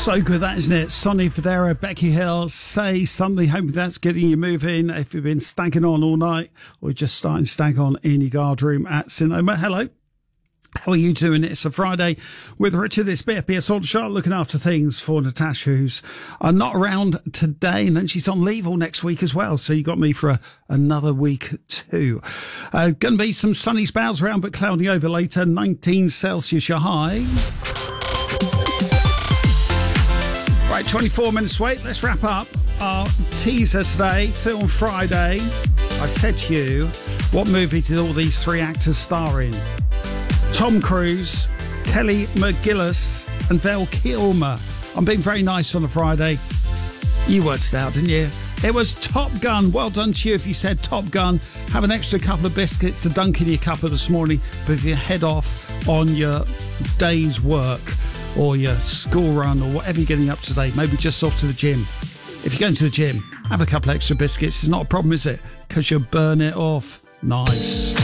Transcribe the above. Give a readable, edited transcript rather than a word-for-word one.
So good, that, isn't it? Sonny Fodera, Becky Hill, Say Something. Hoping that's getting you moving. If you've been stagging on all night or just starting to stag on in your guard room at Sonoma, hello. How are you doing? It's a Friday with Richard. It's BFBS on Charlotte looking after things for Natasha, who's not around today, and then she's on leave all next week as well. So you got me for another week too. Going to be some sunny spells around, but cloudy over later. 19 Celsius your high. Right, 24 minutes wait. Let's wrap up our teaser today, Film Friday. I said to you, what movie did all these three actors star in? Tom Cruise, Kelly McGillis and Val Kilmer. I'm being very nice on a Friday. You worked it out, didn't you? It was Top Gun. Well done to you if you said Top Gun. Have an extra couple of biscuits to dunk in your cuppa this morning before you head off on your day's work or your school run or whatever you're getting up today. Maybe just off to the gym. If you're going to the gym, have a couple extra biscuits. It's not a problem, is it? Because you'll burn it off. Nice.